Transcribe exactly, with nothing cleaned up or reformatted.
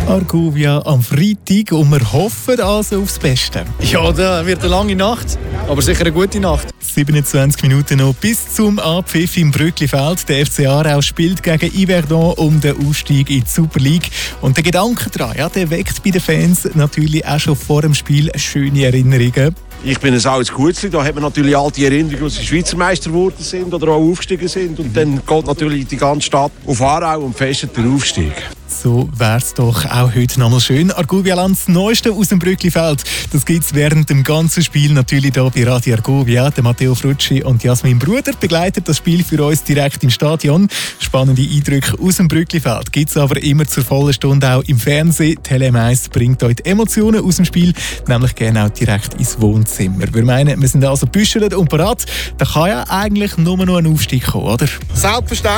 Argovia am Freitag und wir hoffen also aufs Beste. Ja, das wird eine lange Nacht, aber sicher eine gute Nacht. siebenundzwanzig Minuten noch bis zum Abpfiff im Brücklifeld. Der F C Aarau spielt gegen Yverdon um den Aufstieg in die Super League. Und der Gedanke daran, ja, der weckt bei den Fans natürlich auch schon vor dem Spiel schöne Erinnerungen. Ich bin ein altes Gutzli, da hat man natürlich alte Erinnerungen, als sie Schweizer Meister geworden sind oder auch aufgestiegen sind. Und dann geht natürlich die ganze Stadt auf Aarau und festet den Aufstieg. So wär's doch auch heute nochmal schön. Argovia Lanz, das Neueste aus dem Brücklifeld. Das gibt's während dem ganzen Spiel natürlich hier bei Radio Argovia. Der Matteo Frutschi und Jasmin Bruder begleiten das Spiel für uns direkt im Stadion. Spannende Eindrücke aus dem Brücklifeld gibt's aber immer zur vollen Stunde auch im Fernsehen. Tele eins bringt euch die Emotionen aus dem Spiel, nämlich gerne auch direkt ins Wohnzimmer. Wir meinen, wir sind also büschelt und parat. Da kann ja eigentlich nur noch ein Aufstieg kommen, oder? Selbstverständlich.